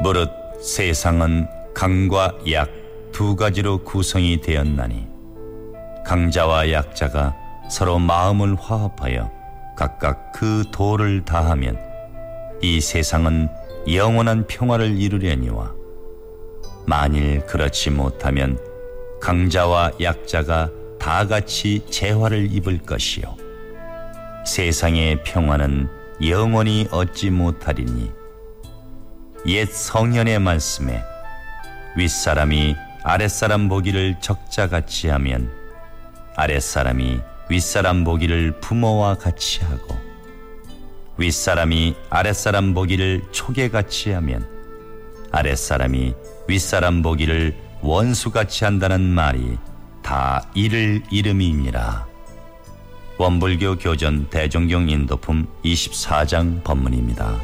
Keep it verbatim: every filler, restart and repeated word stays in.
무릇 세상은 강과 약 두 가지로 구성이 되었나니 강자와 약자가 서로 마음을 화합하여 각각 그 도를 다하면 이 세상은 영원한 평화를 이루려니와 만일 그렇지 못하면 강자와 약자가 다 같이 재화를 입을 것이요 세상의 평화는 영원히 얻지 못하리니 옛 성현의 말씀에 윗사람이 아랫사람 보기를 적자같이 하면 아랫사람이 윗사람 보기를 부모와 같이 하고 윗사람이 아랫사람 보기를 초계같이 하면 아랫사람이 윗사람 보기를 원수같이 한다는 말이 다 이를 이름이니라. 원불교 교전 대종경 인도품 이십사 장 법문입니다.